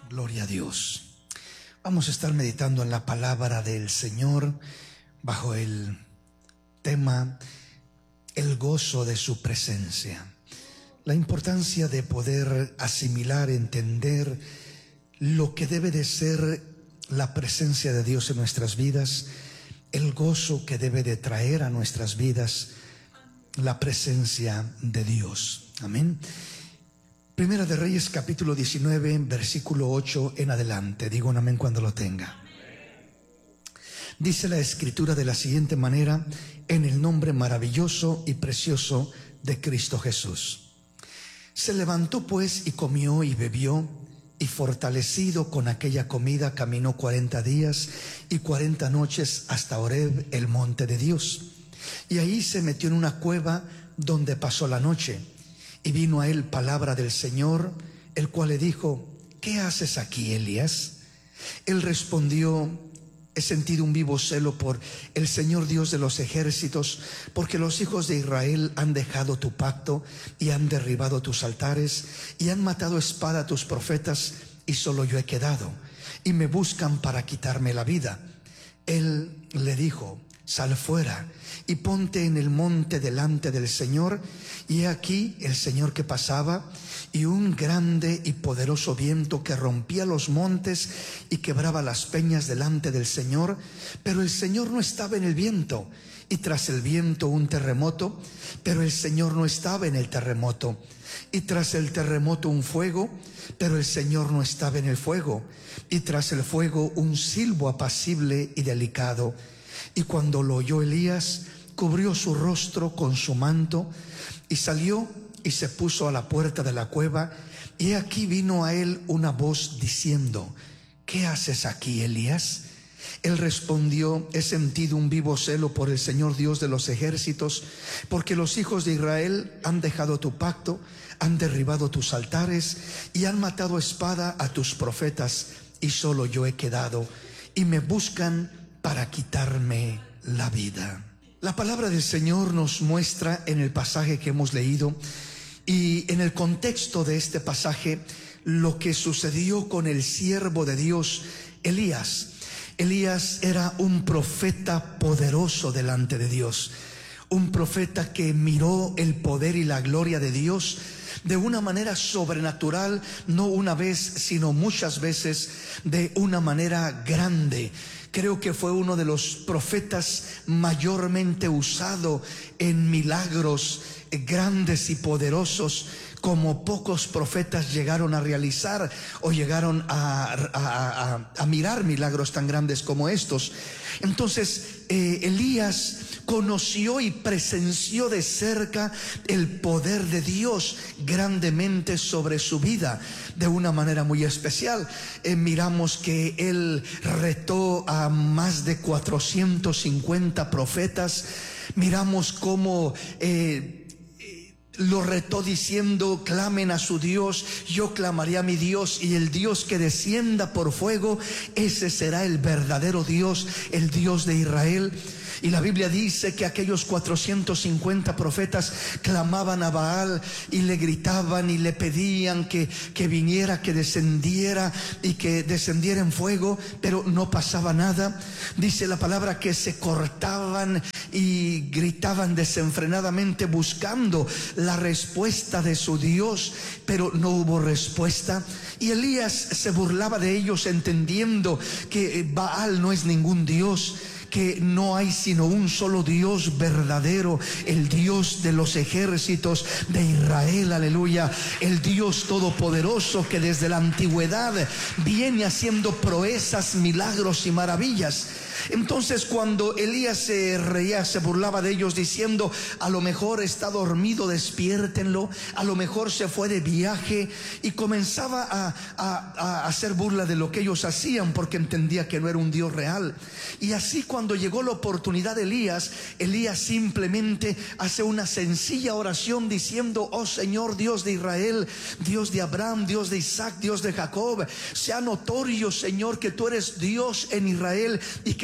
Gloria a Dios. Vamos a estar meditando en la palabra del Señor bajo el tema el gozo de su presencia. La importancia de poder asimilar, entender lo que debe de ser la presencia de Dios en nuestras vidas, el gozo que debe de traer a nuestras vidas la presencia de Dios. Amén. Primera de Reyes, capítulo 19, versículo 8 en adelante. Digo un amén cuando lo tenga. Dice la Escritura de la siguiente manera: en el nombre maravilloso y precioso de Cristo Jesús. Se levantó pues y comió y bebió, y fortalecido con aquella comida caminó 40 días y 40 noches hasta Horeb, el monte de Dios. Y ahí se metió en una cueva donde pasó la noche. Y vino a él palabra del Señor, el cual le dijo: ¿qué haces aquí, Elías? Él respondió: he sentido un vivo celo por el Señor Dios de los ejércitos, porque los hijos de Israel han dejado tu pacto y han derribado tus altares y han matado a espada a tus profetas, y solo yo he quedado, y me buscan para quitarme la vida. Él le dijo: sal fuera y ponte en el monte delante del Señor. Y he aquí el Señor que pasaba, y un grande y poderoso viento que rompía los montes y quebraba las peñas delante del Señor. Pero el Señor no estaba en el viento, y tras el viento un terremoto, pero el Señor no estaba en el terremoto. Y tras el terremoto un fuego, pero el Señor no estaba en el fuego. Y tras el fuego un silbo apacible y delicado. Y cuando lo oyó Elías, cubrió su rostro con su manto y salió y se puso a la puerta de la cueva. Y aquí vino a él una voz diciendo: ¿qué haces aquí, Elías? Él respondió: he sentido un vivo celo por el Señor Dios de los ejércitos, porque los hijos de Israel han dejado tu pacto, han derribado tus altares y han matado a espada a tus profetas, y solo yo he quedado, y me buscan para quitarme la vida. La palabra del Señor nos muestra en el pasaje que hemos leído y en el contexto de este pasaje lo que sucedió con el siervo de Dios, Elías. Elías era un profeta poderoso delante de Dios, un profeta que miró el poder y la gloria de Dios de una manera sobrenatural, no una vez, sino muchas veces, de una manera grande. Creo que fue uno de los profetas mayormente usado en milagros grandes y poderosos, como pocos profetas llegaron a realizar o llegaron a mirar milagros tan grandes como estos. Entonces Elías conoció y presenció de cerca el poder de Dios grandemente sobre su vida, de una manera muy especial. Miramos que él retó a más de 450 profetas. Miramos cómo lo retó diciendo: clamen a su Dios, yo clamaré a mi Dios, y el Dios que descienda por fuego, ese será el verdadero Dios, el Dios de Israel. Y la Biblia dice que aquellos 450 profetas clamaban a Baal y le gritaban y le pedían que viniera, que descendiera y que descendiera en fuego, pero no pasaba nada. Dice la palabra que se cortaban y gritaban desenfrenadamente buscando la respuesta de su Dios, pero no hubo respuesta. Y Elías se burlaba de ellos, entendiendo que Baal no es ningún Dios, que no hay sino un solo Dios verdadero, el Dios de los ejércitos de Israel, aleluya, el Dios todopoderoso que desde la antigüedad viene haciendo proezas, milagros y maravillas. Entonces, cuando Elías se reía, se burlaba de ellos diciendo: a lo mejor está dormido, despiértenlo, a lo mejor se fue de viaje, y comenzaba a hacer burla de lo que ellos hacían, porque entendía que no era un Dios real. Y así, cuando llegó la oportunidad de Elías simplemente hace una sencilla oración diciendo: oh Señor Dios de Israel, Dios de Abraham, Dios de Isaac, Dios de Jacob, sea notorio, Señor, que tú eres Dios en Israel y que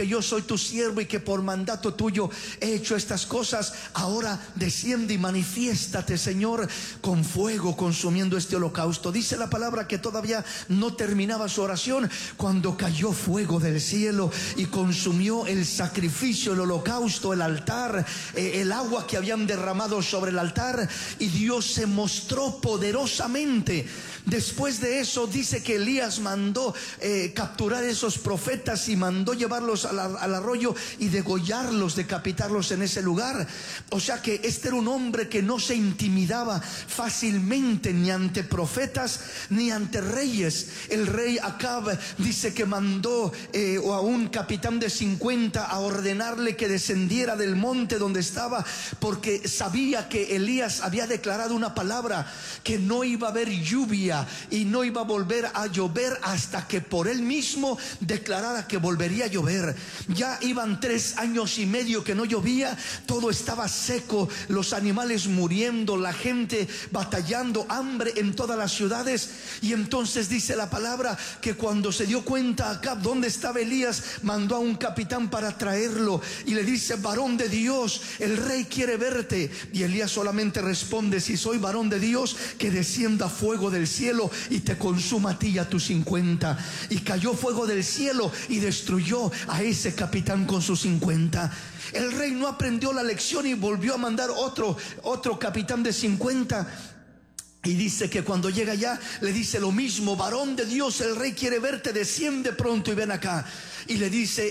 que yo soy tu siervo y que por mandato tuyo he hecho estas cosas, ahora desciende y manifiéstate, Señor, con fuego consumiendo este holocausto. Dice la palabra que todavía no terminaba su oración cuando cayó fuego del cielo y consumió el sacrificio, el holocausto, el altar, el agua que habían derramado sobre el altar, y Dios se mostró poderosamente. Después de eso dice que Elías mandó capturar esos profetas y mandó llevarlos al arroyo y degollarlos, decapitarlos en ese lugar. O sea que este era un hombre que no se intimidaba fácilmente ni ante profetas ni ante reyes. El rey Acab dice que mandó a un capitán de 50 a ordenarle que descendiera del monte donde estaba, porque sabía que Elías había declarado una palabra, que no iba a haber lluvia y no iba a volver a llover hasta que por él mismo declarara que volvería a llover. Ya iban 3 años y medio que no llovía, todo estaba seco, los animales muriendo, la gente batallando, hambre en todas las ciudades. Y entonces dice la palabra que cuando se dio cuenta Acab dónde estaba Elías, mandó a un capitán para traerlo y le dice: varón de Dios, el rey quiere verte. Y Elías solamente responde: si soy varón de Dios, que descienda fuego del cielo y te consuma a ti y a tus 50. Y cayó fuego del cielo y destruyó a ese capitán con sus 50. El rey no aprendió la lección y volvió a mandar otro capitán de 50. Y dice que cuando llega allá le dice lo mismo: varón de Dios, el rey quiere verte, desciende pronto y ven acá. Y le dice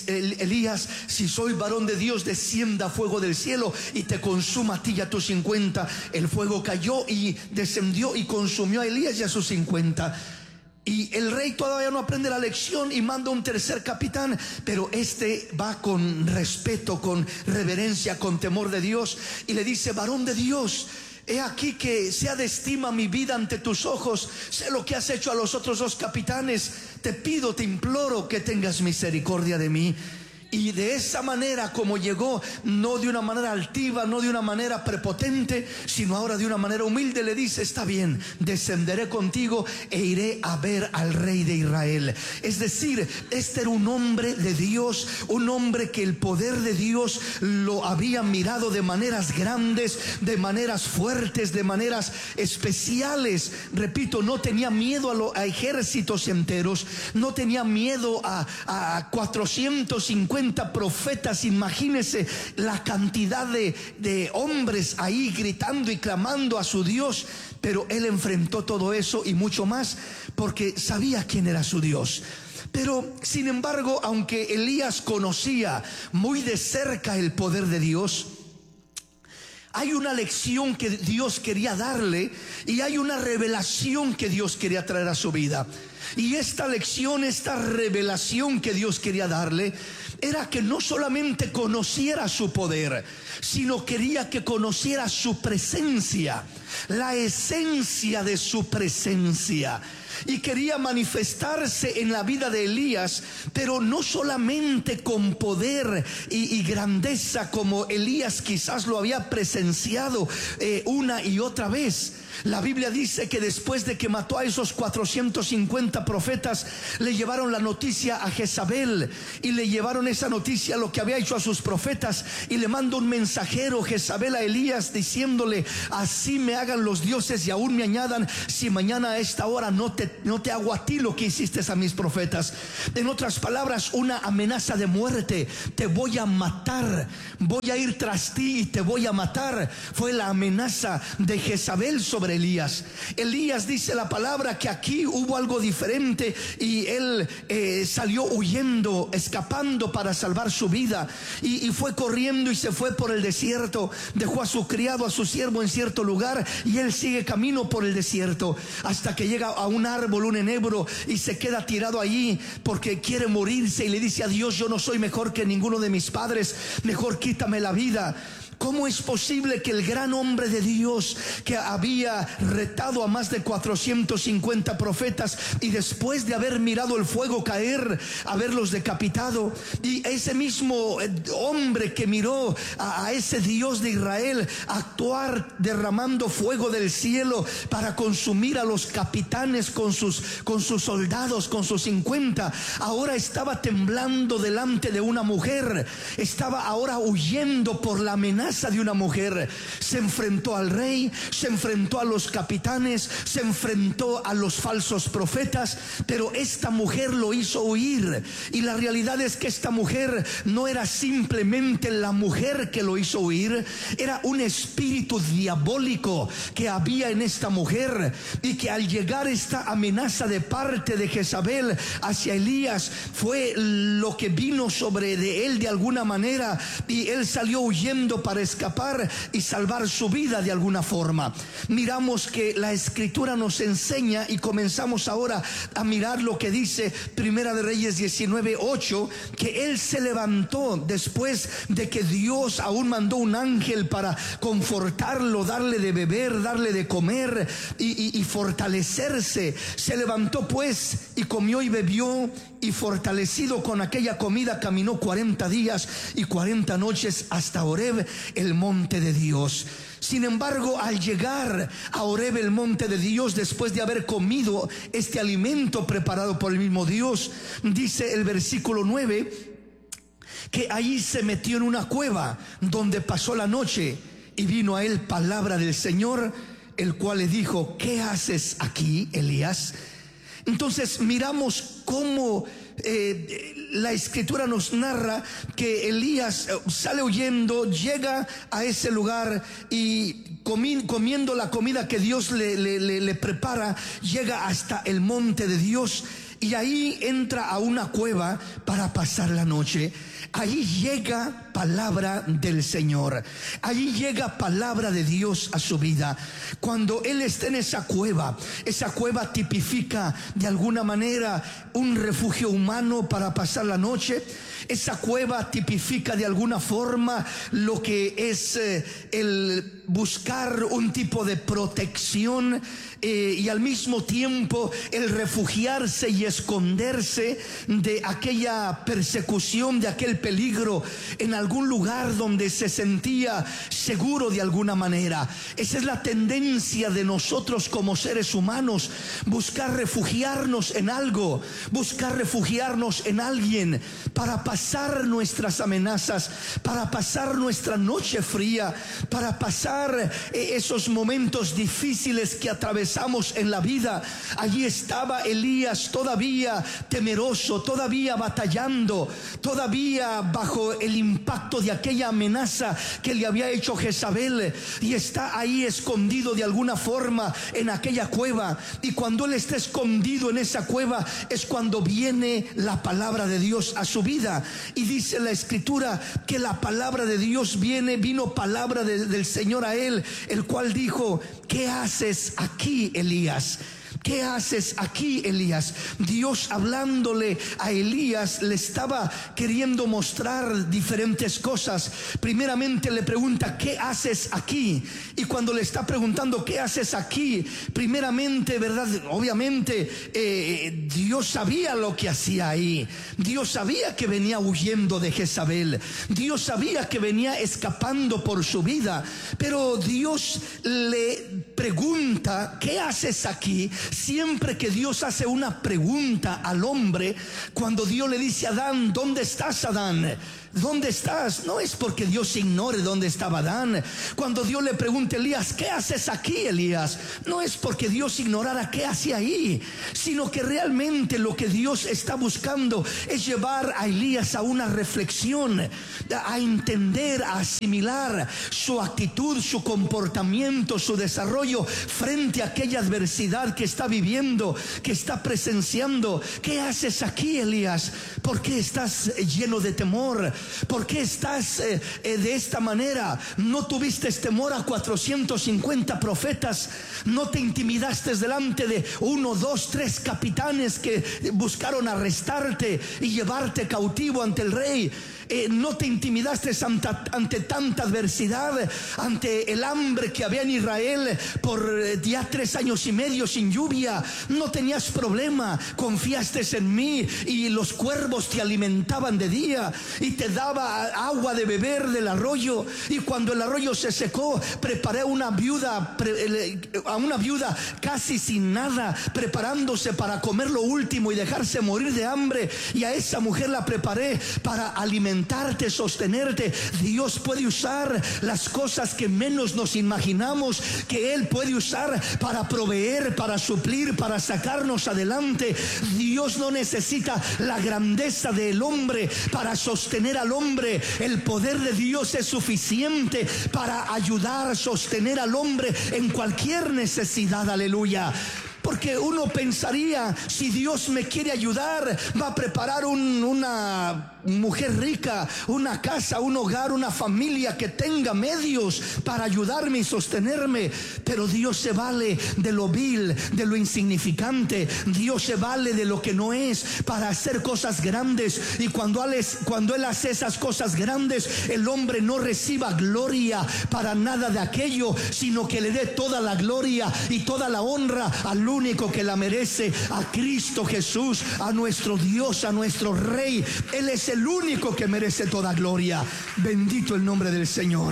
Elías: si soy varón de Dios, descienda fuego del cielo y te consuma a ti y a tus 50. El fuego cayó y descendió y consumió a Elías y a sus 50. Y el rey todavía no aprende la lección y manda un tercer capitán, pero este va con respeto, con reverencia, con temor de Dios, y le dice: varón de Dios, he aquí que sea de estima mi vida ante tus ojos. Sé lo que has hecho a los otros 2 capitanes. Te pido, te imploro que tengas misericordia de mí. Y de esa manera como llegó, no de una manera altiva, no de una manera prepotente, sino ahora de una manera humilde, le dice: está bien, descenderé contigo e iré a ver al rey de Israel. Es decir, este era un hombre de Dios, un hombre que el poder de Dios lo había mirado de maneras grandes, de maneras fuertes, de maneras especiales. Repito, no tenía miedo a ejércitos enteros, no tenía miedo a 450 profetas. Imagínese la cantidad de hombres ahí gritando y clamando a su Dios. Pero él enfrentó todo eso y mucho más, porque sabía quién era su Dios. Pero sin embargo, aunque Elías conocía muy de cerca el poder de Dios, hay una lección que Dios quería darle y hay una revelación que Dios quería traer a su vida. Y esta lección, esta revelación que Dios quería darle, era que no solamente conociera su poder, sino quería que conociera su presencia, la esencia de su presencia. Y quería manifestarse en la vida de Elías, pero no solamente con poder y grandeza como Elías quizás lo había presenciado una y otra vez. La Biblia dice que después de que mató a esos 450 profetas, le llevaron la noticia a Jezabel y le llevaron esa noticia, lo que había hecho a sus profetas, y le manda un mensajero Jezabel a Elías diciéndole: así me hagan los dioses y aún me añadan, si mañana a esta hora no te hago a ti lo que hiciste a mis profetas. En otras palabras, una amenaza de muerte: te voy a matar, voy a ir tras ti y te voy a matar. Fue la amenaza de Jezabel sobre Elías. Elías, dice la palabra, que aquí hubo algo diferente y él salió huyendo, escapando para salvar su vida, y fue corriendo y se fue por el desierto. Dejó a su criado, a su siervo en cierto lugar, y él sigue camino por el desierto hasta que llega a un árbol, un enebro, y se queda tirado allí porque quiere morirse y le dice a Dios: yo no soy mejor que ninguno de mis padres, mejor quítame la vida. ¿Cómo es posible que el gran hombre de Dios, que había retado a más de 450 profetas y después de haber mirado el fuego caer, haberlos decapitado, y ese mismo hombre que miró a ese Dios de Israel actuar derramando fuego del cielo para consumir a los capitanes con sus soldados, con sus 50, ahora estaba temblando delante de una mujer, estaba ahora huyendo por la amenaza de una mujer? Se enfrentó al rey, se enfrentó a los capitanes, se enfrentó a los falsos profetas, pero esta mujer lo hizo huir. Y la realidad es que esta mujer no era simplemente la mujer que lo hizo huir, era un espíritu diabólico que había en esta mujer, y que al llegar esta amenaza de parte de Jezabel hacia Elías, fue lo que vino sobre de él de alguna manera, y él salió huyendo para escapar y salvar su vida de alguna forma. Miramos que la escritura nos enseña, y comenzamos ahora a mirar lo que dice Primera de Reyes 19:8, que él se levantó después de que Dios aún mandó un ángel para confortarlo, darle de beber, darle de comer y fortalecerse. Se levantó pues y comió y bebió, y fortalecido con aquella comida caminó 40 días y 40 noches hasta Horeb, el monte de Dios. Sin embargo, al llegar a Horeb, el monte de Dios, después de haber comido este alimento preparado por el mismo Dios, dice el versículo 9, que ahí se metió en una cueva donde pasó la noche, y vino a él palabra del Señor, el cual le dijo: ¿qué haces aquí, Elías? Entonces miramos cómo la escritura nos narra que Elías sale huyendo, llega a ese lugar y comiendo la comida que Dios le prepara, llega hasta el monte de Dios, y ahí entra a una cueva para pasar la noche. Ahí llega palabra del Señor, ahí llega palabra de Dios a su vida. Cuando él está en esa cueva tipifica de alguna manera un refugio humano para pasar la noche. Esa cueva tipifica de alguna forma lo que es el buscar un tipo de protección, y al mismo tiempo el refugiarse y esconderse de aquella persecución, de aquel peligro, en algún lugar donde se sentía seguro de alguna manera. Esa es la tendencia de nosotros como seres humanos: buscar refugiarnos en algo, buscar refugiarnos en alguien para pasar nuestras amenazas, para pasar nuestra noche fría, para pasar esos momentos difíciles que atravesamos en la vida. Allí estaba Elías, todavía temeroso, todavía batallando, todavía bajo el impacto de aquella amenaza que le había hecho Jezabel, y está ahí escondido de alguna forma en aquella cueva. Y cuando él está escondido en esa cueva es cuando viene la palabra de Dios a su vida, y dice la escritura que la palabra de Dios vino palabra del Señor a él, el cual dijo: ¿qué haces aquí, Elías? ¿Qué haces aquí, Elías? Dios, hablándole a Elías, le estaba queriendo mostrar diferentes cosas. Primeramente le pregunta: ¿qué haces aquí? Y cuando le está preguntando ¿qué haces aquí?, primeramente, ¿verdad? Obviamente Dios sabía lo que hacía ahí. Dios sabía que venía huyendo de Jezabel. Dios sabía que venía escapando por su vida. Pero Dios le pregunta: ¿qué haces aquí? Siempre que Dios hace una pregunta al hombre, cuando Dios le dice a Adán: ¿dónde estás, Adán? ¿Dónde estás? No es porque Dios ignore dónde estaba Adán. Cuando Dios le pregunta a Elías: ¿qué haces aquí, Elías?, no es porque Dios ignorara qué hacía ahí, sino que realmente lo que Dios está buscando es llevar a Elías a una reflexión, a entender, a asimilar su actitud, su comportamiento, su desarrollo frente a aquella adversidad que está viviendo, que está presenciando. ¿Qué haces aquí, Elías? ¿Por qué estás lleno de temor? ¿Por qué estás de esta manera? ¿No tuviste temor a 450 profetas? ¿No te intimidaste delante de 1, 2, 3 capitanes que buscaron arrestarte y llevarte cautivo ante el rey? no te intimidaste ante tanta adversidad, ante el hambre que había en Israel por ya 3 años y medio sin lluvia. No tenías problema, confiaste en mí y los cuervos te alimentaban de día y te daba agua de beber del arroyo. Y cuando el arroyo se secó, preparé a una viuda casi sin nada, preparándose para comer lo último y dejarse morir de hambre, y a esa mujer la preparé para alimentarte, sostenerte. Dios puede usar las cosas que menos nos imaginamos, que Él puede usar para proveer, para suplir, para sacarnos adelante. Dios no necesita la grandeza del hombre para sostener al hombre. El poder de Dios es suficiente para ayudar, sostener al hombre en cualquier necesidad. Aleluya. Porque uno pensaría, si Dios me quiere ayudar, va a preparar una mujer rica, una casa, un hogar, una familia que tenga medios para ayudarme y sostenerme. Pero Dios se vale de lo vil, de lo insignificante. Dios se vale de lo que no es para hacer cosas grandes. Y cuando Él hace esas cosas grandes, el hombre no reciba gloria para nada de aquello, sino que le dé toda la gloria y toda la honra al único que la merece, a Cristo Jesús, a nuestro Dios, a nuestro Rey. Él es el único que merece toda gloria. Bendito el nombre del Señor.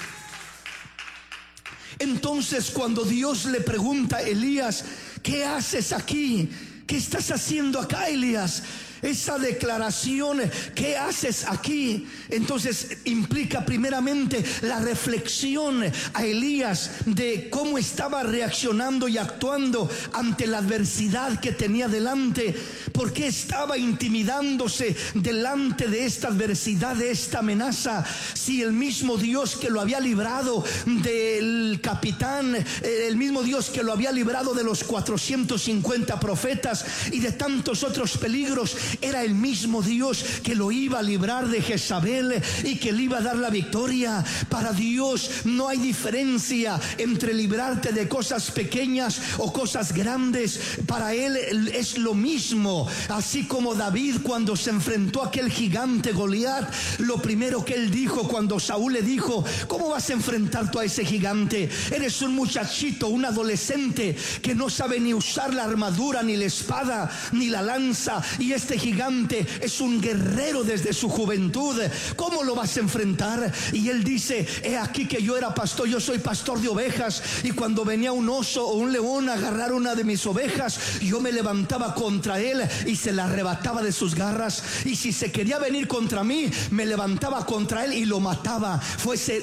Entonces, cuando Dios le pregunta a Elías, ¿qué haces aquí? ¿Qué estás haciendo acá, Elías? Esa declaración, ¿qué haces aquí? Entonces implica primeramente la reflexión a Elías de cómo estaba reaccionando y actuando ante la adversidad que tenía delante. ¿Por qué estaba intimidándose delante de esta adversidad, de esta amenaza? Si el mismo Dios que lo había librado del capitán, el mismo Dios que lo había librado de los 450 profetas y de tantos otros peligros, era el mismo Dios que lo iba a librar de Jezabel y que le iba a dar la victoria. Para Dios no hay diferencia entre librarte de cosas pequeñas o cosas grandes. Para Él es lo mismo. Así como David, cuando se enfrentó a aquel gigante Goliat, lo primero que él dijo cuando Saúl le dijo: ¿cómo vas a enfrentar tú a ese gigante? Eres un muchachito, un adolescente que no sabe ni usar la armadura, ni la espada, ni la lanza, y este gigante es un guerrero desde su juventud. ¿Cómo lo vas a enfrentar? Y él dice: he aquí que yo era pastor, yo soy pastor de ovejas, y cuando venía un oso o un león a agarrar una de mis ovejas, yo me levantaba contra él y se la arrebataba de sus garras, y si se quería venir contra mí, me levantaba contra él y lo mataba, fuese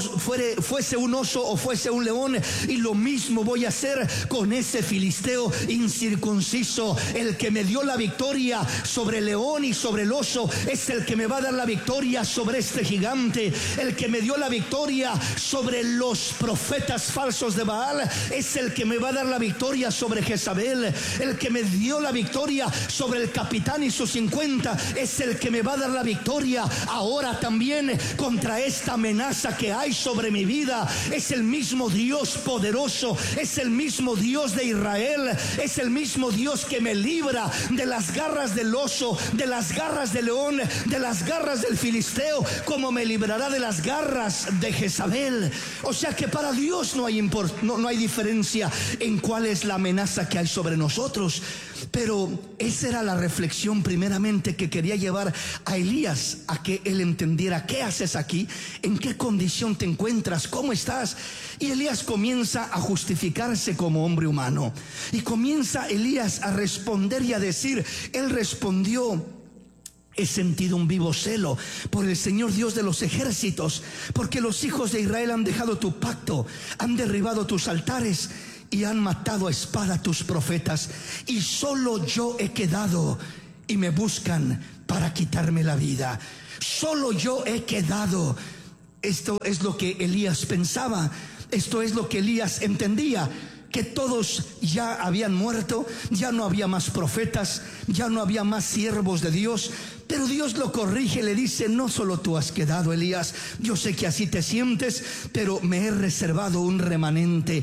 un oso o fuese un león. Y lo mismo voy a hacer con ese filisteo incircunciso. El que me dio la victoria sobre el león y sobre el oso es el que me va a dar la victoria sobre este gigante. El que me dio la victoria sobre los profetas falsos de Baal es el que me va a dar la victoria sobre Jezabel. El que me dio la victoria sobre el capitán y sus 50 es el que me va a dar la victoria ahora también contra esta amenaza que hay sobre mi vida. Es el mismo Dios poderoso, es el mismo Dios de Israel, es el mismo Dios que me libra de las garras del oso, de las garras del león, de las garras del filisteo, como me librará de las garras de Jezabel. O sea que para Dios no hay diferencia en cuál es la amenaza que hay sobre nosotros. Pero esa era la reflexión primeramente que quería llevar a Elías, a que él entendiera: ¿qué haces aquí? ¿En qué condición te encuentras? ¿Cómo estás? Y Elías comienza a justificarse como hombre humano, y comienza Elías a responder y a decir: él respondió: he sentido un vivo celo por el Señor Dios de los ejércitos, porque los hijos de Israel han dejado tu pacto, han derribado tus altares y han matado a espada tus profetas, y solo yo he quedado y me buscan para quitarme la vida. Solo yo he quedado. Esto es lo que Elías pensaba, esto es lo que Elías entendía, que todos ya habían muerto, ya no había más profetas, ya no había más siervos de Dios. Pero Dios lo corrige y le dice: no solo tú has quedado, Elías, yo sé que así te sientes, pero me he reservado un remanente,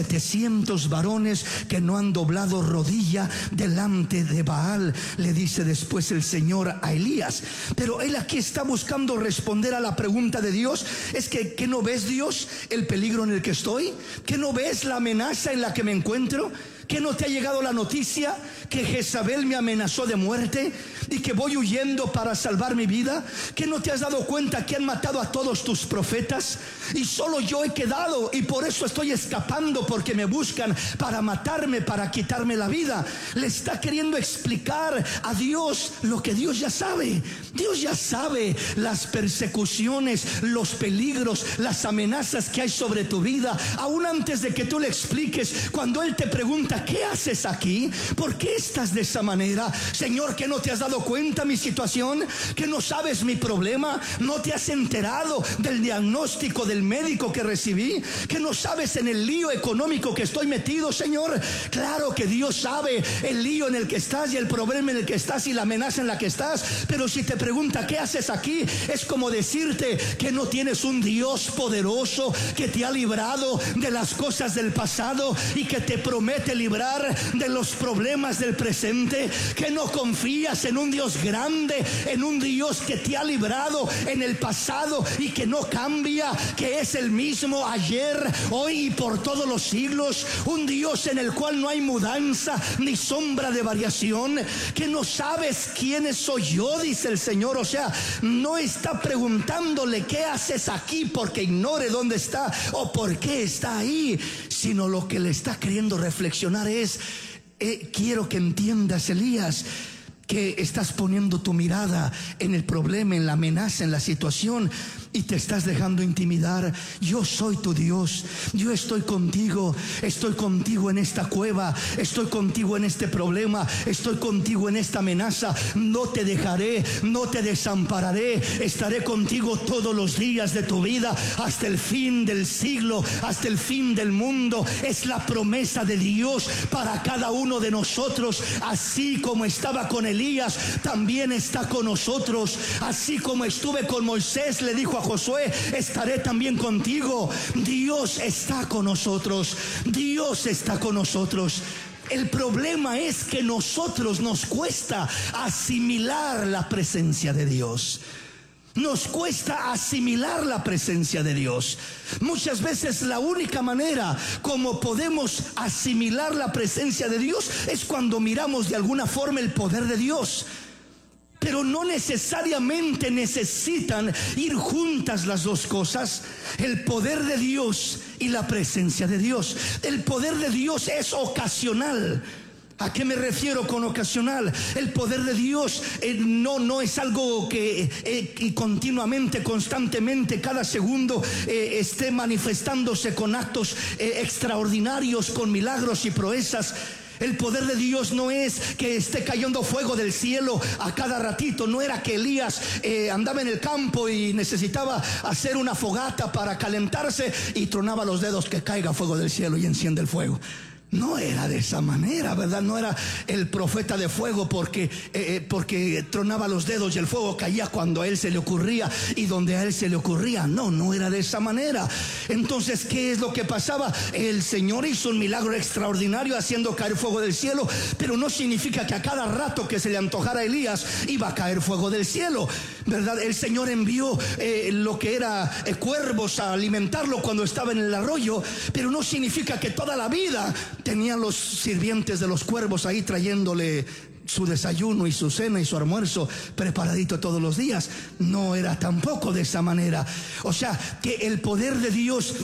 700 varones que no han doblado rodilla delante de Baal, le dice después el Señor a Elías. Pero él aquí está buscando responder a la pregunta de Dios. Es que ¿qué no ves, Dios, el peligro en el que estoy? ¿Qué no ves la amenaza en la que me encuentro? ¿Que no te ha llegado la noticia que Jezabel me amenazó de muerte y que voy huyendo para salvar mi vida? ¿Que no te has dado cuenta que han matado a todos tus profetas y solo yo he quedado, y por eso estoy escapando, porque me buscan para matarme, para quitarme la vida? Le está queriendo explicar a Dios lo que Dios ya sabe. Dios ya sabe las persecuciones, los peligros, las amenazas que hay sobre tu vida, aún antes de que tú le expliques. Cuando Él te pregunta: ¿qué haces aquí? ¿Por qué estás de esa manera? Señor, ¿que no te has dado cuenta mi situación? ¿Que no sabes mi problema? ¿No te has enterado del diagnóstico del médico que recibí? ¿Que no sabes en el lío económico que estoy metido, Señor? Claro que Dios sabe el lío en el que estás y el problema en el que estás y la amenaza en la que estás. Pero si te pregunta: ¿qué haces aquí?, es como decirte que no tienes un Dios poderoso que te ha librado de las cosas del pasado y que te promete librar de los problemas del presente, que no confías en un Dios grande, en un Dios que te ha librado en el pasado y que no cambia, que es el mismo ayer, hoy y por todos los siglos, un Dios en el cual no hay mudanza ni sombra de variación. Que no sabes quién soy yo, dice el Señor. O sea, no está preguntándole: ¿qué haces aquí?, porque ignore dónde está o por qué está ahí, sino lo que le está queriendo reflexionar es: quiero que entiendas, Elías, que estás poniendo tu mirada en el problema, en la amenaza, en la situación, y te estás dejando intimidar. Yo soy tu Dios, yo estoy contigo en esta cueva, estoy contigo en este problema, estoy contigo en esta amenaza. No te dejaré, no te desampararé, estaré contigo todos los días de tu vida, hasta el fin del siglo, hasta el fin del mundo. Es la promesa de Dios para cada uno de nosotros. Así como estaba con Elías, también está con nosotros. Así como estuve con Moisés, le dijo a Josué: estaré también contigo. Dios está con nosotros, Dios está con nosotros. El problema es que nosotros nos cuesta asimilar la presencia de Dios. Nos cuesta asimilar la presencia de Dios. Muchas veces la única manera como podemos asimilar la presencia de Dios es cuando miramos de alguna forma el poder de Dios. Pero no necesariamente necesitan ir juntas las dos cosas: el poder de Dios y la presencia de Dios. El poder de Dios es ocasional. ¿A qué me refiero con ocasional? El poder de Dios no es algo que continuamente, constantemente, cada segundo esté manifestándose con actos extraordinarios, con milagros y proezas. El poder de Dios no es que esté cayendo fuego del cielo a cada ratito. No era que Elías andaba en el campo y necesitaba hacer una fogata para calentarse y tronaba los dedos, que caiga fuego del cielo y enciende el fuego. No era de esa manera, ¿verdad? No era el profeta de fuego porque tronaba los dedos y el fuego caía cuando a él se le ocurría y donde a él se le ocurría. No era de esa manera. Entonces, ¿qué es lo que pasaba? El Señor hizo un milagro extraordinario haciendo caer fuego del cielo, pero no significa que a cada rato que se le antojara a Elías iba a caer fuego del cielo, ¿verdad? El Señor envió lo que era cuervos a alimentarlo cuando estaba en el arroyo, pero no significa que toda la vida tenían los sirvientes de los cuervos ahí trayéndole su desayuno y su cena y su almuerzo preparadito todos los días. No era tampoco de esa manera. O sea, que el poder de Dios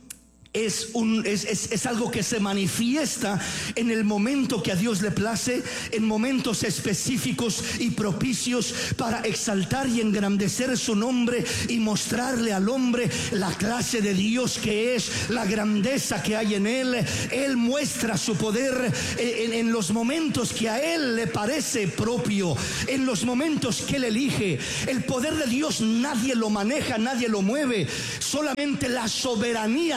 es algo que se manifiesta en el momento que a Dios le place, en momentos específicos y propicios para exaltar y engrandecer su nombre y mostrarle al hombre la clase de Dios que es, la grandeza que hay en él. Él muestra su poder en los momentos que a él le parece propio, en los momentos que él elige. El poder de Dios nadie lo maneja, nadie lo mueve, solamente la soberanía de Dios.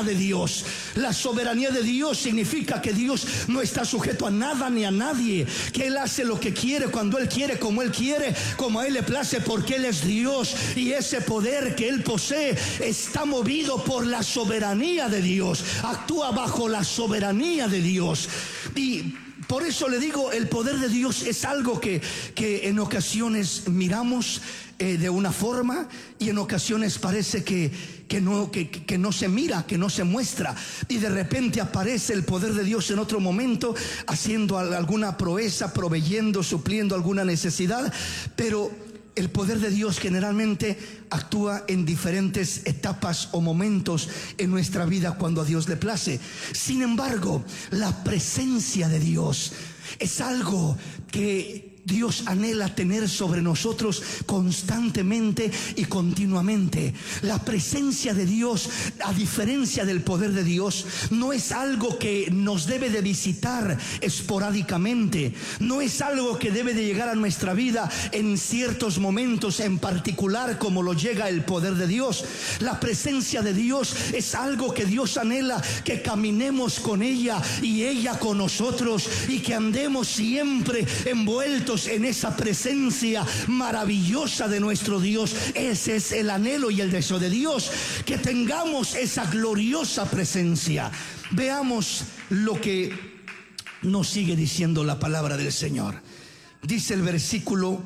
Dios. La soberanía de Dios significa que Dios no está sujeto a nada ni a nadie, que Él hace lo que quiere, cuando Él quiere, como a Él le place, porque Él es Dios, y ese poder que Él posee está movido por la soberanía de Dios, actúa bajo la soberanía de Dios. Y por eso le digo, el poder de Dios es algo que en ocasiones miramos de una forma, y en ocasiones parece que no se mira, que no se muestra, y de repente aparece el poder de Dios en otro momento, haciendo alguna proeza, proveyendo, supliendo alguna necesidad. Pero el poder de Dios generalmente actúa en diferentes etapas o momentos en nuestra vida cuando a Dios le place. Sin embargo, la presencia de Dios es algo que Dios anhela tener sobre nosotros constantemente y continuamente. La presencia de Dios, a diferencia del poder de Dios, no es algo que nos debe de visitar esporádicamente. No es algo que debe de llegar a nuestra vida en ciertos momentos en particular, como lo llega el poder de Dios. La presencia de Dios es algo que Dios anhela que caminemos con ella y ella con nosotros, y que andemos siempre envueltos en esa presencia maravillosa de nuestro Dios. Ese es el anhelo y el deseo de Dios, que tengamos esa gloriosa presencia. Veamos lo que nos sigue diciendo la palabra del Señor. Dice el versículo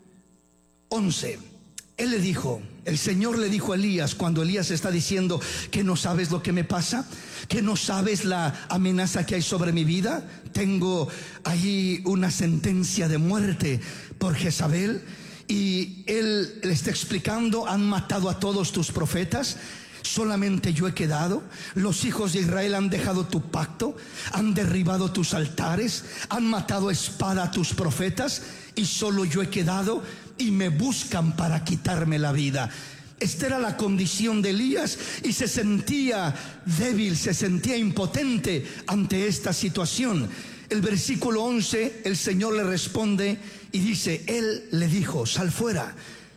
11. El Señor le dijo a Elías, cuando Elías está diciendo que no sabes lo que me pasa, que no sabes la amenaza que hay sobre mi vida. Tengo ahí una sentencia de muerte por Jezabel, y él le está explicando: han matado a todos tus profetas, solamente yo he quedado. Los hijos de Israel han dejado tu pacto, han derribado tus altares, han matado a espada a tus profetas, y solo yo he quedado, y me buscan para quitarme la vida. Esta era la condición de Elías, y se sentía débil, se sentía impotente ante esta situación. El versículo 11, el Señor le responde y dice: Él le dijo: sal fuera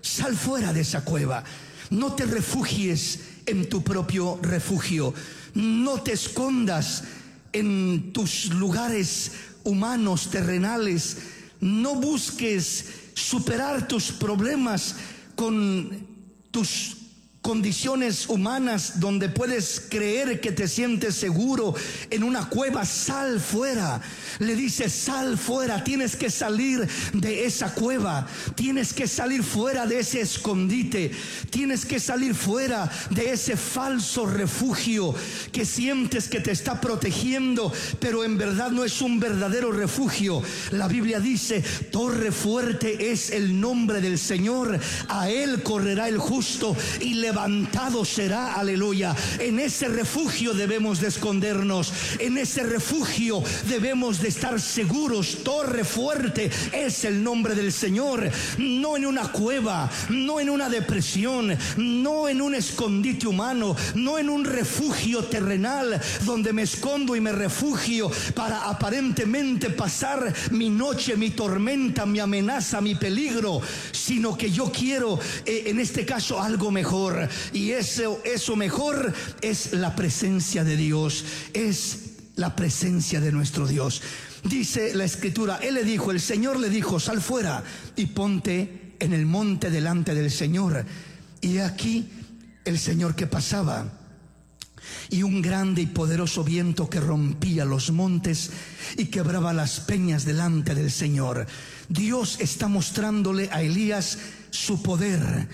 de esa cueva, no te refugies en tu propio refugio, no te escondas en tus lugares humanos, terrenales, no busques superar tus problemas con tus condiciones humanas, donde puedes creer que te sientes seguro en una cueva. Sal fuera. Le dice: sal fuera. Tienes que salir de esa cueva, tienes que salir fuera de ese escondite, tienes que salir fuera de ese falso refugio que sientes que te está protegiendo, pero en verdad no es un verdadero refugio. La Biblia dice: torre fuerte es el nombre del Señor, a Él correrá el justo y levantado será. Aleluya. En ese refugio debemos de escondernos, en ese refugio debemos de estar seguros. Torre fuerte es el nombre del Señor, no en una cueva, no en una depresión, no en un escondite humano, no en un refugio terrenal donde me escondo y me refugio para aparentemente pasar mi noche, mi tormenta, mi amenaza, mi peligro, sino que yo quiero en este caso algo mejor, y eso mejor es la presencia de Dios, es la presencia de nuestro Dios. Dice la Escritura: el Señor le dijo: sal fuera y ponte en el monte delante del Señor. Y aquí el Señor que pasaba, y un grande y poderoso viento que rompía los montes y quebraba las peñas delante del Señor. Dios está mostrándole a Elías su poder.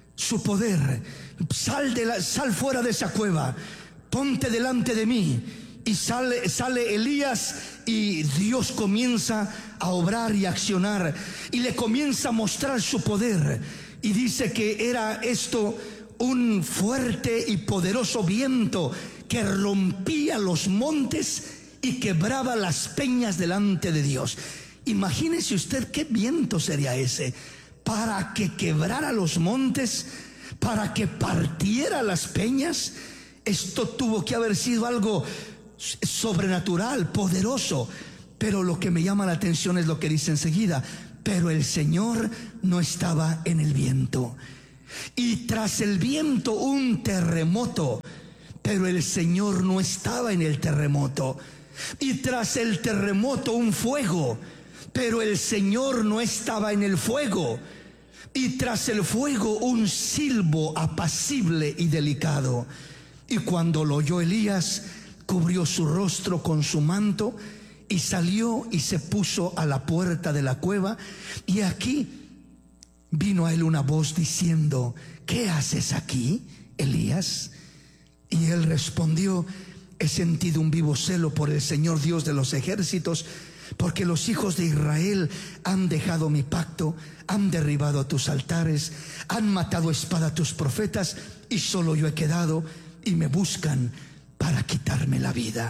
Sal fuera de esa cueva, ponte delante de mí. Y sale Elías, y Dios comienza a obrar y a accionar, y le comienza a mostrar su poder. Y dice que era esto un fuerte y poderoso viento que rompía los montes y quebraba las peñas delante de Dios. Imagínese usted qué viento sería ese, para que quebrara los montes, para que partiera las peñas. Esto tuvo que haber sido algo sobrenatural, poderoso. Pero lo que me llama la atención es lo que dice enseguida: pero el Señor no estaba en el viento. Y tras el viento un terremoto. pero el Señor no estaba en el terremoto. Y tras el terremoto un fuego, pero el Señor no estaba en el fuego. Y tras el fuego un silbo apacible y delicado. Y cuando lo oyó Elías, cubrió su rostro con su manto y salió y se puso a la puerta de la cueva. Y aquí vino a él una voz diciendo: ¿qué haces aquí, Elías? Y él respondió: he sentido un vivo celo por el Señor Dios de los ejércitos, porque los hijos de Israel han dejado mi pacto, han derribado tus altares, han matado a espada a tus profetas, y solo yo he quedado, y me buscan para quitarme la vida.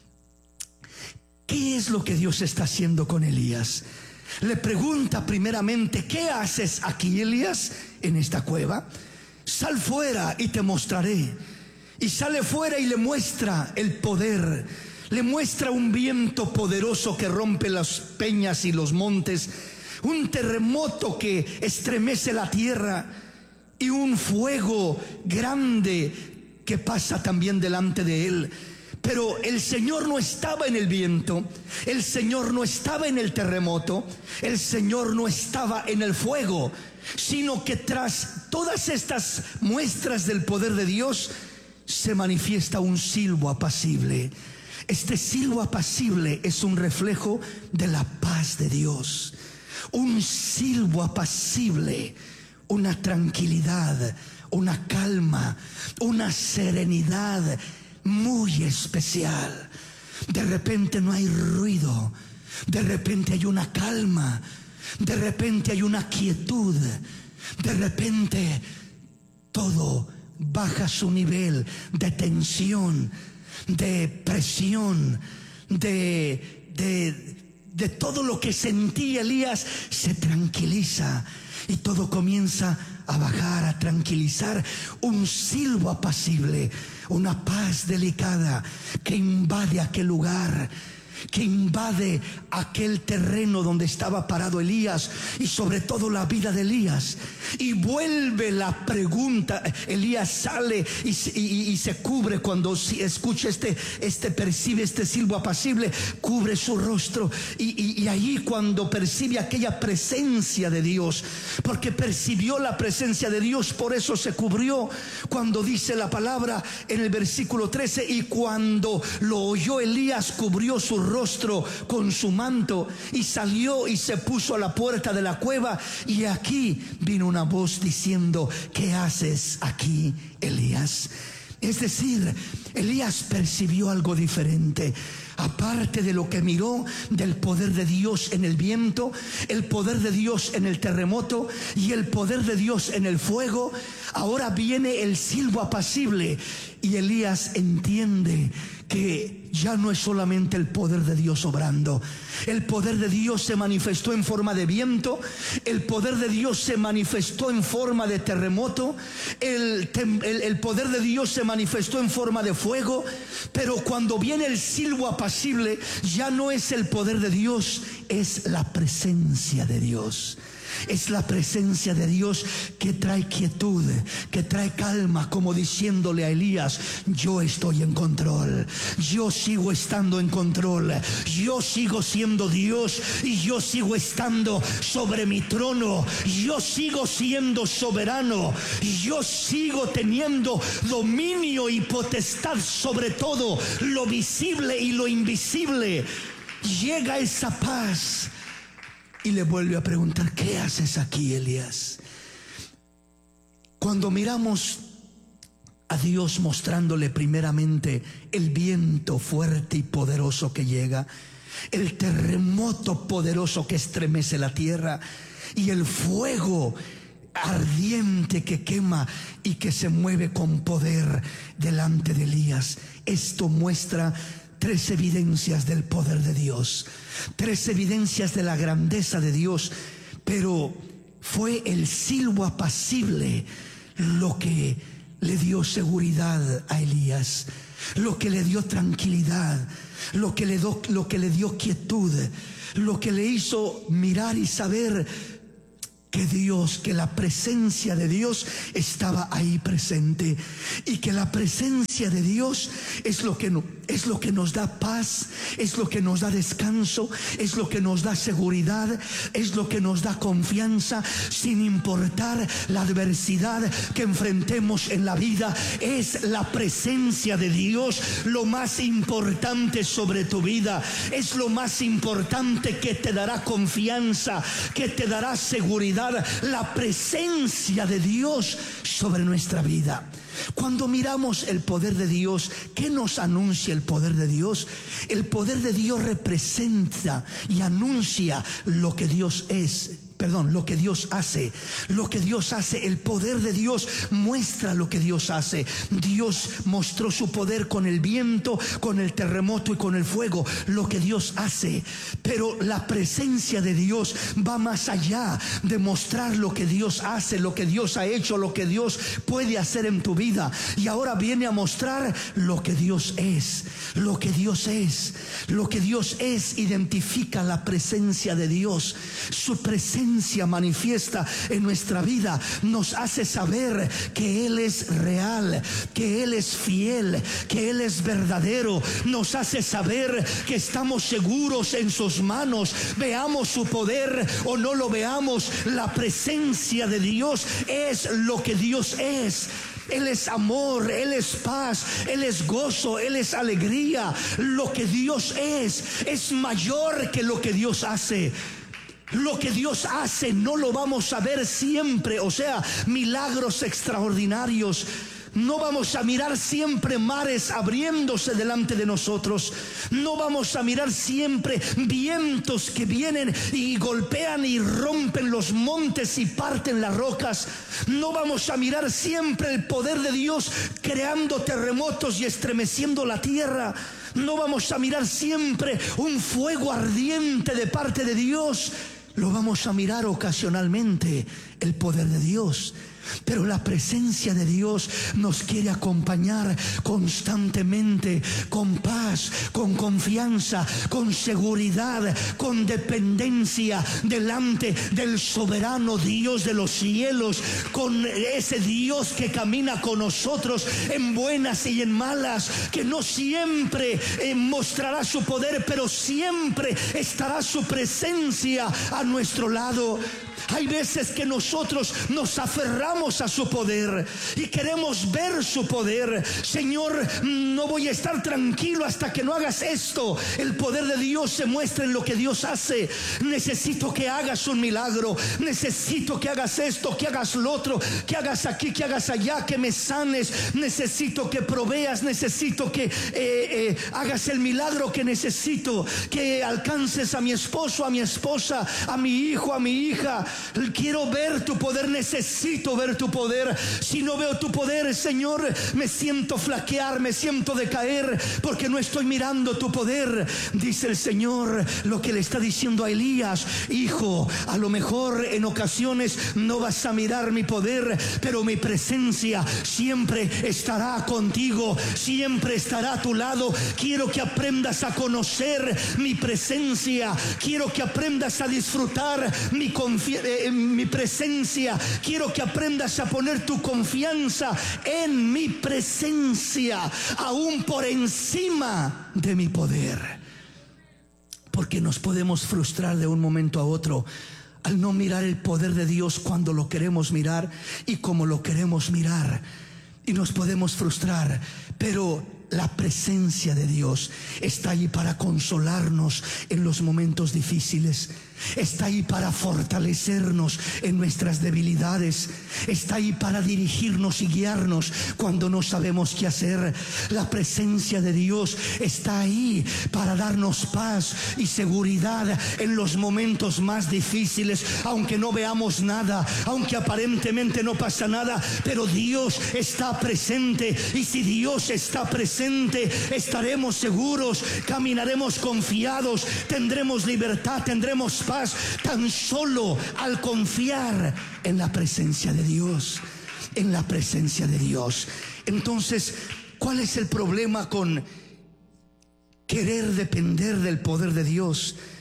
¿Qué es lo que Dios está haciendo con Elías? Le pregunta primeramente: ¿qué haces aquí, Elías, en esta cueva? Sal fuera y te mostraré. Y sale fuera y le muestra el poder, le muestra un viento poderoso que rompe las peñas y los montes, un terremoto que estremece la tierra y un fuego grande que pasa también delante de él. Pero el Señor no estaba en el viento, el Señor no estaba en el terremoto, el Señor no estaba en el fuego, sino que tras todas estas muestras del poder de Dios se manifiesta un silbo apacible. Este silbo apacible es un reflejo de la paz de Dios. Un silbo apacible, una tranquilidad, una calma, una serenidad muy especial. De repente no hay ruido, de repente hay una calma, de repente hay una quietud, de repente todo baja su nivel de tensión, de presión, de todo lo que sentía Elías se tranquiliza y todo comienza a bajar, a tranquilizar. Un silbo apacible, una paz delicada que invade aquel lugar, que invade aquel terreno donde estaba parado Elías y sobre todo la vida de Elías. Y vuelve la pregunta. Elías sale y se cubre cuando escucha percibe este silbo apacible, cubre su rostro y ahí cuando percibe aquella presencia de Dios, porque percibió la presencia de Dios, por eso se cubrió. Cuando dice la palabra en el versículo 13: y cuando lo oyó Elías, cubrió su rostro con su manto y salió y se puso a la puerta de la cueva. Y aquí vino una voz diciendo: ¿qué haces aquí, Elías? Es decir, Elías percibió algo diferente. Aparte de lo que miró del poder de Dios en el viento, el poder de Dios en el terremoto y el poder de Dios en el fuego, ahora viene el silbo apacible. Y Elías entiende que ya no es solamente el poder de Dios obrando. El poder de Dios se manifestó en forma de viento, el poder de Dios se manifestó en forma de terremoto, el poder de Dios se manifestó en forma de fuego. Pero cuando viene el silbo apacible, ya no es el poder de Dios, es la presencia de Dios. Es la presencia de Dios que trae quietud, que trae calma, como diciéndole a Elías: yo estoy en control, yo sigo estando en control, yo sigo siendo Dios y yo sigo estando sobre mi trono, yo sigo siendo soberano, yo sigo teniendo dominio y potestad sobre todo lo visible y lo invisible. Llega esa paz. Y le vuelve a preguntar: ¿qué haces aquí, Elías? Cuando miramos a Dios mostrándole primeramente el viento fuerte y poderoso que llega, el terremoto poderoso que estremece la tierra y el fuego ardiente que quema y que se mueve con poder delante de Elías, esto muestra tres evidencias del poder de Dios, tres evidencias de la grandeza de Dios. Pero fue el silbo apacible lo que le dio seguridad a Elías, lo que le dio tranquilidad, lo que le dio quietud, lo que le hizo mirar y saber: que la presencia de Dios estaba ahí presente, y que la presencia de Dios es lo que nos da paz, es lo que nos da descanso, es lo que nos da seguridad, es lo que nos da confianza, sin importar la adversidad que enfrentemos en la vida. Es la presencia de Dios lo más importante sobre tu vida, es lo más importante que te dará confianza, que te dará seguridad, la presencia de Dios sobre nuestra vida. Cuando miramos el poder de Dios, ¿qué nos anuncia el poder de Dios? El poder de Dios representa y anuncia lo que Dios es. Lo que Dios hace. Lo que Dios hace, el poder de Dios muestra lo que Dios hace. Dios mostró su poder con el viento, con el terremoto y con el fuego. Lo que Dios hace. Pero la presencia de Dios va más allá de mostrar lo que Dios hace, lo que Dios ha hecho, lo que Dios puede hacer en tu vida. Y ahora viene a mostrar lo que Dios es. Lo que Dios es. Lo que Dios es identifica la presencia de Dios. Su presencia manifiesta en nuestra vida nos hace saber que Él es real, que Él es fiel, que Él es verdadero. Nos hace saber que estamos seguros en sus manos. Veamos su poder o no lo veamos, la presencia de Dios es lo que Dios es. Él es amor, Él es paz, Él es gozo, Él es alegría. Lo que Dios es mayor que lo que Dios hace. Lo que Dios hace no lo vamos a ver siempre, o sea, milagros extraordinarios. No vamos a mirar siempre mares abriéndose delante de nosotros. No vamos a mirar siempre vientos que vienen y golpean y rompen los montes y parten las rocas. No vamos a mirar siempre el poder de Dios creando terremotos y estremeciendo la tierra. No vamos a mirar siempre un fuego ardiente de parte de Dios. Lo vamos a mirar ocasionalmente, el poder de Dios. Pero la presencia de Dios nos quiere acompañar constantemente, con paz, con confianza, con seguridad, con dependencia delante del soberano Dios de los cielos, con ese Dios que camina con nosotros en buenas y en malas, que no siempre mostrará su poder, pero siempre estará su presencia a nuestro lado. Hay veces que nosotros nos aferramos a su poder y queremos ver su poder. Señor, no voy a estar tranquilo hasta que no hagas esto. El poder de Dios se muestra en lo que Dios hace. Necesito que hagas un milagro. Necesito que hagas esto, que hagas lo otro, que hagas aquí, que hagas allá, que me sanes. Necesito que proveas. Necesito que hagas el milagro que necesito. Que alcances a mi esposo, a mi esposa, a mi hijo, a mi hija. Quiero ver tu poder, necesito ver tu poder. Si no veo tu poder, Señor, me siento flaquear, me siento decaer, porque no estoy mirando tu poder. Dice el Señor lo que le está diciendo a Elías: hijo, a lo mejor en ocasiones no vas a mirar mi poder, pero mi presencia siempre estará contigo, siempre estará a tu lado. Quiero que aprendas a conocer mi presencia, quiero que aprendas a disfrutar mi presencia. Quiero que aprendas a poner tu confianza en mi presencia, aún por encima de mi poder. Porque nos podemos frustrar de un momento a otro al no mirar el poder de Dios cuando lo queremos mirar y como lo queremos mirar. Y nos podemos frustrar, pero la presencia de Dios está ahí para consolarnos en los momentos difíciles. Está ahí para fortalecernos en nuestras debilidades. Está ahí para dirigirnos y guiarnos cuando no sabemos qué hacer. La presencia de Dios está ahí para darnos paz y seguridad en los momentos más difíciles. Aunque no veamos nada, aunque aparentemente no pasa nada, pero Dios está presente. Y si Dios está presente, estaremos seguros, caminaremos confiados, tendremos libertad, tendremos paz, tan solo al confiar en la presencia de Dios, en la presencia de Dios. Entonces, ¿cuál es el problema con querer depender del poder de Dios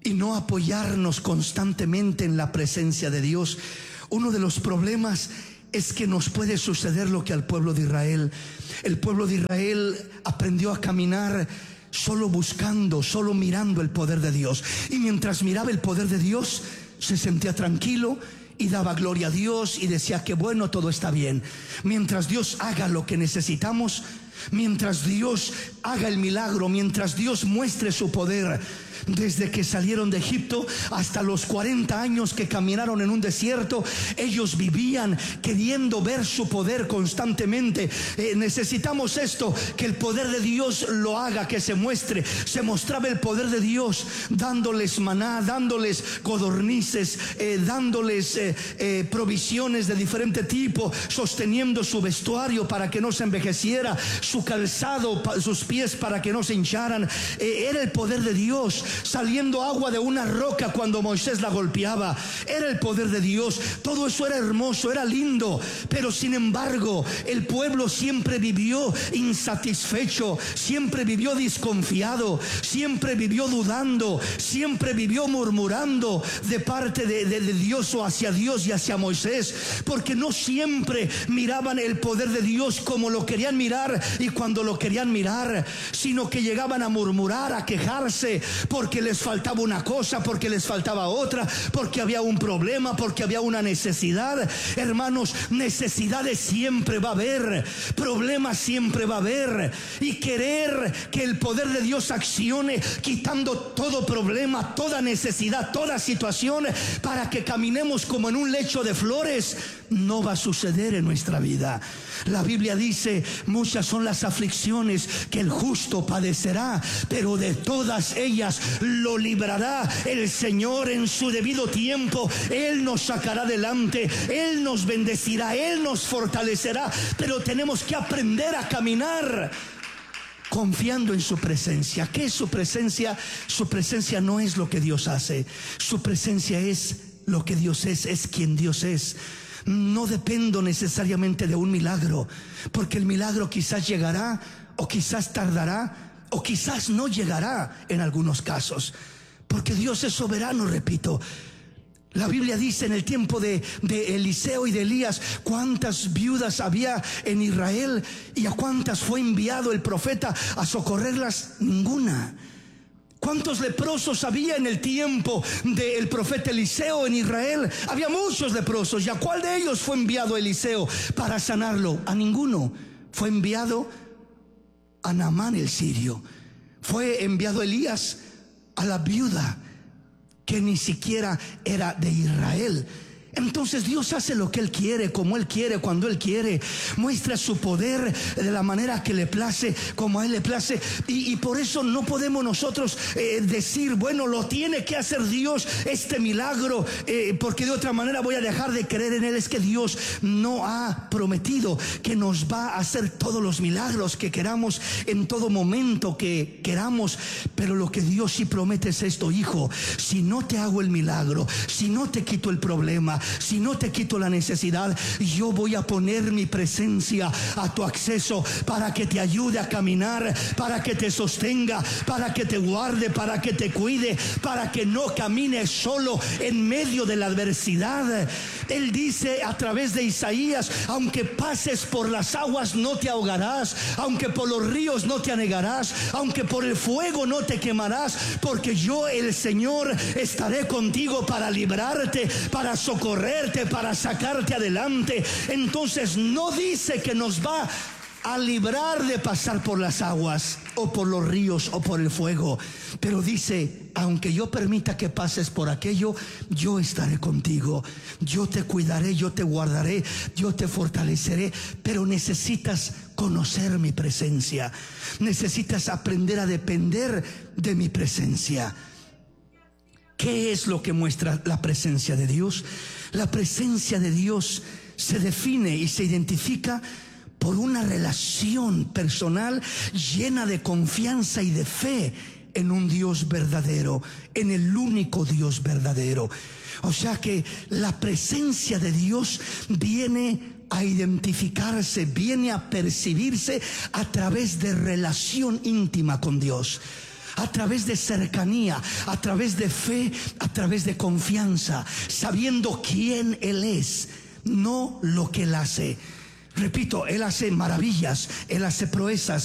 y no apoyarnos constantemente en la presencia de Dios. Uno de los problemas es que nos puede suceder lo que al pueblo de Israel. El pueblo de Israel aprendió a caminar solo buscando, solo mirando el poder de Dios. Y mientras miraba el poder de Dios, se sentía tranquilo y daba gloria a Dios y decía que bueno, todo está bien. Mientras Dios haga lo que necesitamos, mientras Dios haga el milagro, mientras Dios muestre su poder. Desde que salieron de Egipto hasta los 40 años que caminaron en un desierto, ellos vivían queriendo ver su poder constantemente. Necesitamos esto, que el poder de Dios lo haga, que se muestre. Se mostraba el poder de Dios dándoles maná, dándoles codornices, dándoles provisiones de diferente tipo, sosteniendo su vestuario para que no se envejeciera, su calzado, sus pies para que no se hincharan. Era el poder de Dios. Saliendo agua de una roca cuando Moisés la golpeaba, era el poder de Dios. Todo eso era hermoso, era lindo, pero sin embargo el pueblo siempre vivió insatisfecho, siempre vivió desconfiado, siempre vivió dudando, siempre vivió murmurando de parte de Dios o hacia Dios y hacia Moisés, porque no siempre miraban el poder de Dios como lo querían mirar y cuando lo querían mirar, sino que llegaban a murmurar, a quejarse, porque les faltaba una cosa, porque les faltaba otra, porque había un problema, porque había una necesidad. Hermanos, necesidades siempre va a haber, problemas siempre va a haber, y querer que el poder de Dios accione quitando todo problema, toda necesidad, toda situación, para que caminemos como en un lecho de flores, no va a suceder en nuestra vida. La Biblia dice: muchas son las aflicciones que el justo padecerá, pero de todas ellas lo librará el Señor en su debido tiempo. Él nos sacará adelante, Él nos bendecirá, Él nos fortalecerá, pero tenemos que aprender a caminar confiando en su presencia. ¿Qué es su presencia? Su presencia no es lo que Dios hace, su presencia es lo que Dios es quien Dios es. No dependo necesariamente de un milagro, porque el milagro quizás llegará o quizás tardará o quizás no llegará en algunos casos, porque Dios es soberano, repito. La Biblia dice en el tiempo de Eliseo y de Elías cuántas viudas había en Israel y a cuántas fue enviado el profeta a socorrerlas. Ninguna. ¿Cuántos leprosos había en el tiempo del profeta Eliseo en Israel? Había muchos leprosos. ¿Y a cuál de ellos fue enviado Eliseo para sanarlo? A ninguno. Fue enviado a Naamán el sirio. Fue enviado Elías a la viuda que ni siquiera era de Israel. Entonces Dios hace lo que Él quiere, como Él quiere, cuando Él quiere. Muestra su poder de la manera que le place, como a Él le place. Y por eso no podemos nosotros decir, bueno, lo tiene que hacer Dios este milagro, porque de otra manera voy a dejar de creer en Él. Es que Dios no ha prometido que nos va a hacer todos los milagros que queramos en todo momento que queramos. Pero lo que Dios sí promete es esto: hijo, si no te hago el milagro, si no te quito el problema, si no te quito la necesidad, yo voy a poner mi presencia a tu acceso para que te ayude a caminar, para que te sostenga, para que te guarde, para que te cuide, para que no camines solo en medio de la adversidad. Él dice a través de Isaías: aunque pases por las aguas no te ahogarás, aunque por los ríos no te anegarás, aunque por el fuego no te quemarás, porque yo, el Señor, estaré contigo para librarte, para socorrerte, para sacarte adelante. Entonces no dice que nos va a librar de pasar por las aguas o por los ríos o por el fuego, pero dice: aunque yo permita que pases por aquello, yo estaré contigo, yo te cuidaré, yo te guardaré, yo te fortaleceré. Pero necesitas conocer mi presencia, necesitas aprender a depender de mi presencia. ¿Qué es lo que muestra la presencia de Dios? La presencia de Dios se define y se identifica por una relación personal llena de confianza y de fe en un Dios verdadero, en el único Dios verdadero. O sea que la presencia de Dios viene a identificarse, viene a percibirse a través de relación íntima con Dios. a través de cercanía, a través de fe, a través de confianza, sabiendo quién Él es, no lo que Él hace. Repito, Él hace maravillas, Él hace proezas,